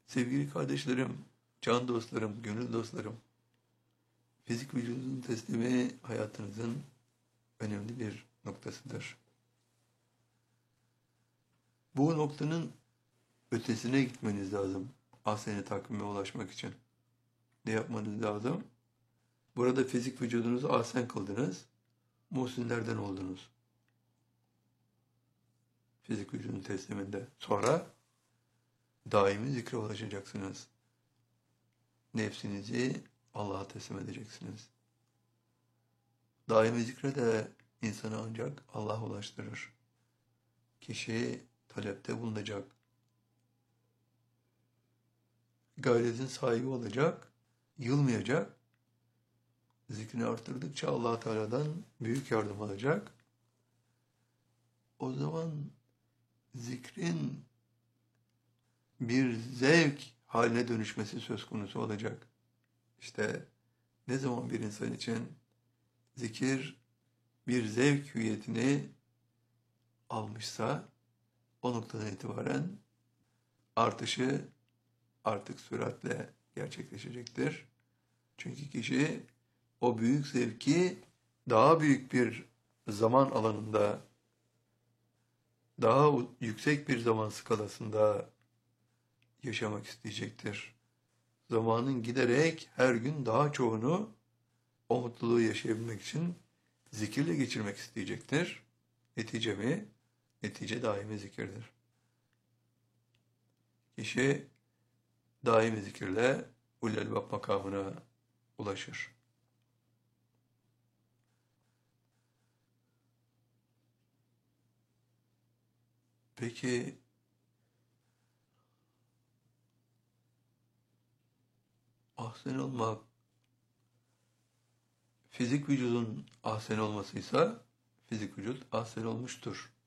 Sevgili kardeşlerim, can dostlarım, gönül dostlarım, fizik vücudun teslimi hayatınızın önemli bir noktasıdır. Bu noktanın ötesine gitmeniz lazım. Ahsen-i takvime ulaşmak için. Ne yapmanız lazım? Burada fizik vücudunuzu ahsen kıldınız, muhsinlerden oldunuz. Fizik vücudun tesliminde. Sonra daimi zikre ulaşacaksınız. Nefsinizi Allah'a teslim edeceksiniz. Daimi zikre de insanı ancak Allah'a ulaştırır. Kişi talepte bulunacak. Gayretin sahibi olacak, yılmayacak. Zikrini arttırdıkça Allah Teala'dan büyük yardım alacak. O zaman zikrin bir zevk haline dönüşmesi söz konusu olacak. İşte ne zaman bir insan için zikir bir zevk hüviyetini almışsa o noktadan itibaren artışı artık süratle gerçekleşecektir. Çünkü kişi o büyük zevki daha büyük bir zaman alanında, daha yüksek bir zaman skalasında yaşamak isteyecektir. Zamanın giderek her gün daha çoğunu o mutluluğu yaşayabilmek için zikirle geçirmek isteyecektir. Netice mi? Netice daimi zikirdir. Kişi daimi zikirle ulul-albab makamına ulaşır. Peki ahsen olmak, fizik vücudun ahsen olmasıysa fizik vücut ahsen olmuştur.